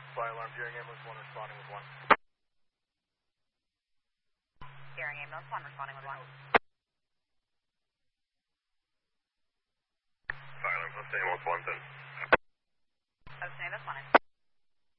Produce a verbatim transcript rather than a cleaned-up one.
Fire alarm, hearing ambulance one responding with one. Hearing ambulance one responding with one. Fire alarm, post's ambulance one, then. Post's ambulance one.